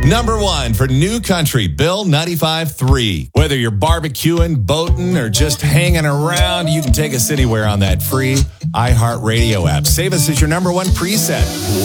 Number one for New Country, Bill 95.3. Whether you're barbecuing, boating, or just hanging around, you can take us anywhere on that free iHeartRadio app. Save us as your number one preset.